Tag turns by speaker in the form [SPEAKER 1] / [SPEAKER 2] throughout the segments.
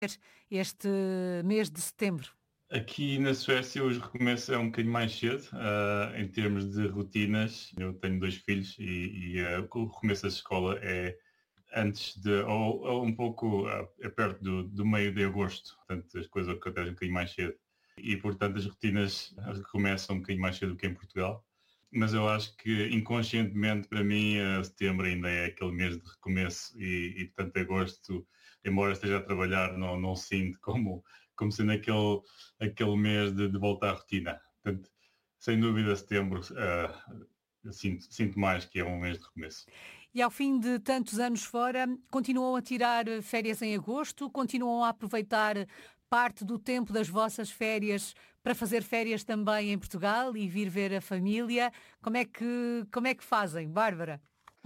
[SPEAKER 1] este mês de setembro?
[SPEAKER 2] Aqui na Suécia hoje recomeça um bocadinho mais cedo, em termos de rotinas. Eu tenho dois filhos e o recomeço da escola é antes de, ou um pouco é perto do meio de agosto, portanto as coisas acontecem um bocadinho mais cedo. E portanto as rotinas recomeçam um bocadinho mais cedo do que em Portugal. Mas eu acho que inconscientemente para mim setembro ainda é aquele mês de recomeço e portanto agosto, embora esteja a trabalhar, não sinto como sendo aquele mês de volta à rotina. Portanto, sem dúvida setembro sinto mais que é um mês de recomeço.
[SPEAKER 1] E ao fim de tantos anos fora, continuam a tirar férias em agosto? Continuam a aproveitar parte do tempo das vossas férias para fazer férias também em Portugal e vir ver a família? Como é que fazem, Bárbara?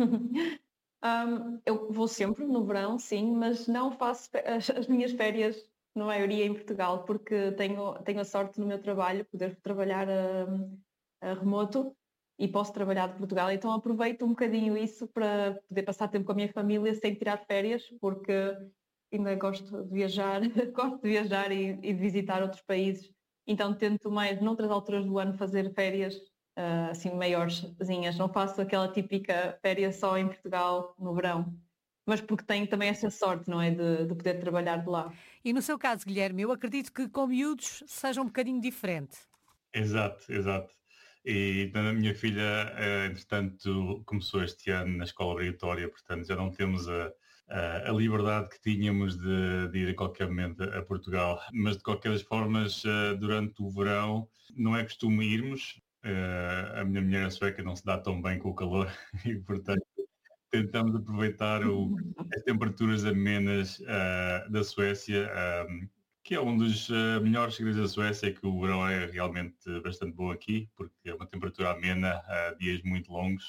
[SPEAKER 3] Eu vou sempre no verão, sim, mas não faço as minhas férias, na maioria, em Portugal, porque tenho a sorte no meu trabalho poder trabalhar a remoto e posso trabalhar de Portugal, então aproveito um bocadinho isso para poder passar tempo com a minha família sem tirar férias, porque ainda gosto de viajar, gosto de viajar e de visitar outros países, então tento mais noutras alturas do ano fazer férias assim maiorzinhas, não faço aquela típica férias só em Portugal no verão, mas porque tenho também essa sorte, não é, de poder trabalhar de lá.
[SPEAKER 1] E no seu caso, Guilherme, eu acredito que com miúdos seja um bocadinho diferente.
[SPEAKER 2] Exato, exato. E a minha filha, entretanto, começou este ano na escola obrigatória, portanto já não temos a liberdade que tínhamos de ir a qualquer momento a Portugal. Mas de qualquer das formas, durante o verão, não é costume irmos. A minha mulher, a sueca, não se dá tão bem com o calor e, portanto, tentamos aproveitar as temperaturas amenas da Suécia, que é um dos melhores segredos da Suécia, é que o verão é realmente bastante bom aqui, porque é uma temperatura amena, dias muito longos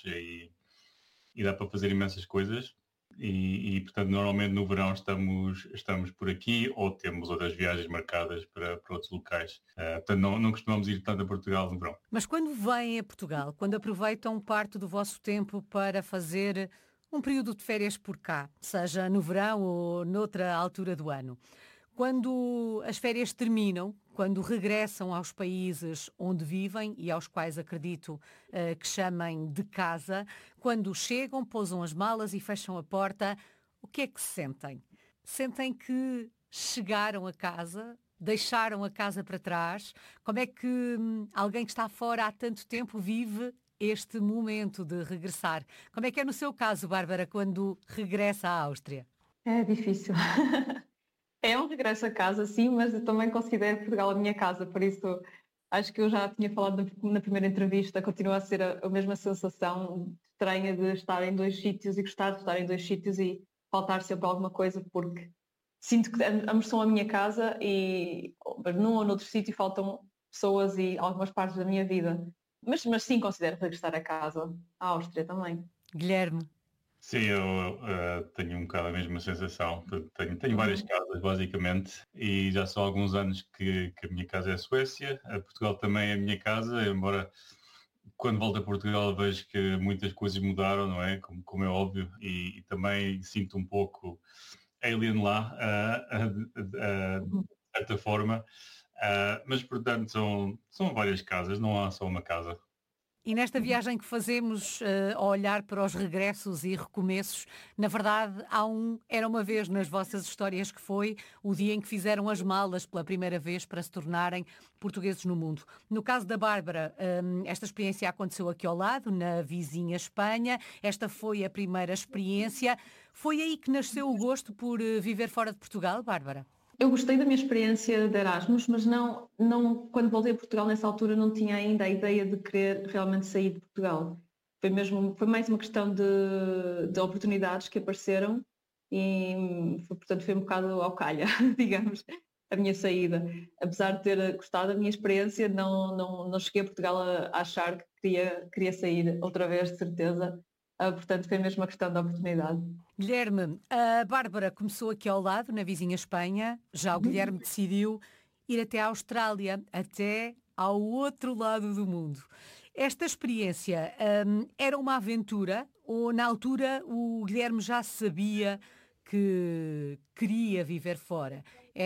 [SPEAKER 2] e dá para fazer imensas coisas. Portanto, normalmente no verão estamos por aqui ou temos outras viagens marcadas para outros locais. Portanto, não costumamos ir tanto a Portugal no verão.
[SPEAKER 1] Mas quando vêm a Portugal, quando aproveitam parte do vosso tempo para fazer um período de férias por cá, seja no verão ou noutra altura do ano, quando as férias terminam, quando regressam aos países onde vivem e aos quais acredito que chamem de casa, quando chegam, pousam as malas e fecham a porta, o que é que sentem? Sentem que chegaram a casa, deixaram a casa para trás? Como é que alguém que está fora há tanto tempo vive este momento de regressar? Como é que é no seu caso, Bárbara, quando regressa à Áustria?
[SPEAKER 3] É difícil. É um regresso a casa, sim, mas eu também considero Portugal a minha casa, por isso acho que eu já tinha falado na primeira entrevista, continua a ser a mesma sensação estranha de estar em dois sítios e gostar de estar em dois sítios e faltar sempre alguma coisa, porque sinto que ambos são a minha casa e mas num ou noutro sítio faltam pessoas e algumas partes da minha vida. Mas sim, considero regressar a casa, à Áustria também.
[SPEAKER 1] Guilherme,
[SPEAKER 2] Sim, eu tenho um bocado a mesma sensação. Tenho várias
[SPEAKER 3] Uhum.
[SPEAKER 2] casas, basicamente, e já são alguns anos que a minha casa é a Suécia. A Portugal também é a minha casa, embora quando volto a Portugal vejo que muitas coisas mudaram, não é? Como é óbvio, e também sinto um pouco alien lá, de
[SPEAKER 3] Uhum.
[SPEAKER 2] certa forma. Mas, portanto, são várias casas, não há só uma casa.
[SPEAKER 1] e nesta viagem que fazemos a olhar para os regressos e recomeços, na verdade, era uma vez nas vossas histórias que foi o dia em que fizeram as malas pela primeira vez para se tornarem portugueses no mundo. No caso da Bárbara, esta experiência aconteceu aqui ao lado, na vizinha Espanha. Esta foi a primeira experiência. Foi aí que nasceu o gosto por viver fora de Portugal, Bárbara?
[SPEAKER 3] Eu gostei da minha experiência de Erasmus, mas quando voltei a Portugal nessa altura não tinha ainda a ideia de querer realmente sair de Portugal. Foi mais uma questão de oportunidades que apareceram e portanto foi um bocado ao calha, digamos, a minha saída. Apesar de ter gostado da minha experiência, não cheguei a Portugal a achar que queria sair outra vez, de certeza. Portanto foi mesmo uma questão de oportunidade.
[SPEAKER 1] Guilherme, a Bárbara começou aqui ao lado, na vizinha Espanha. Já o Guilherme decidiu ir até à Austrália, até ao outro lado do mundo. Esta experiência, era uma aventura ou na altura o Guilherme já sabia que queria viver fora?